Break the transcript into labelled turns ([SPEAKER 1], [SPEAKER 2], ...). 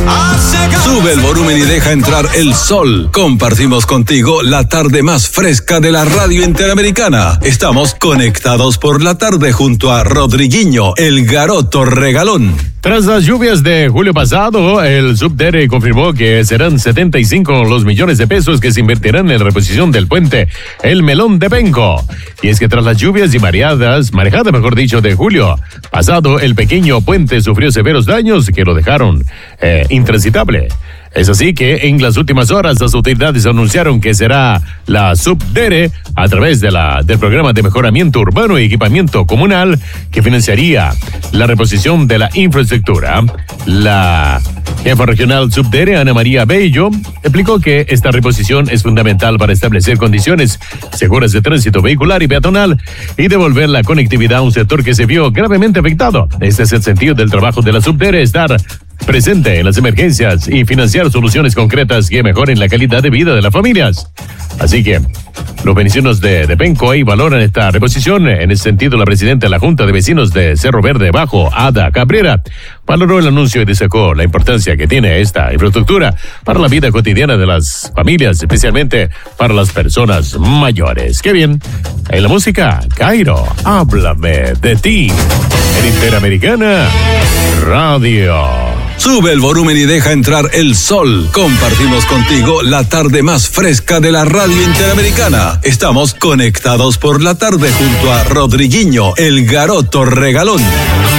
[SPEAKER 1] Sube el volumen y deja entrar el sol. Compartimos contigo la tarde más fresca de la radio interamericana. Estamos conectados por la tarde junto a Rodriguinho, el garoto regalón.
[SPEAKER 2] Tras las lluvias de julio pasado, el Subdere confirmó que serán 75 los millones de pesos que se invertirán en la reposición del puente El Melón de Penco. Y es que tras las lluvias y marejadas de julio pasado, el pequeño puente sufrió severos daños que lo dejaron intransitable. Es así que en las últimas horas las autoridades anunciaron que será la Subdere, a través del programa de mejoramiento urbano y equipamiento comunal, que financiaría la reposición de la infraestructura. La jefa regional Subdere, Ana María Bello, explicó que esta reposición es fundamental para establecer condiciones seguras de tránsito vehicular y peatonal y devolver la conectividad a un sector que se vio gravemente afectado. Este es el sentido del trabajo de la Subdere, estar presente en las emergencias y financiar soluciones concretas que mejoren la calidad de vida de las familias. Así que los vecinos de Penco hoy valoran esta reposición. En ese sentido, la presidenta de la Junta de Vecinos de Cerro Verde Bajo, Ada Cabrera, valoró el anuncio y destacó la importancia que tiene esta infraestructura para la vida cotidiana de las familias, especialmente para las personas mayores. ¡Qué bien! En la música, Cairo, háblame de ti, en Interamericana Radio.
[SPEAKER 1] Sube el volumen y deja entrar el sol. Compartimos contigo la tarde más fresca de la radio interamericana. Estamos conectados por la tarde junto a Rodriguinho, el garoto regalón.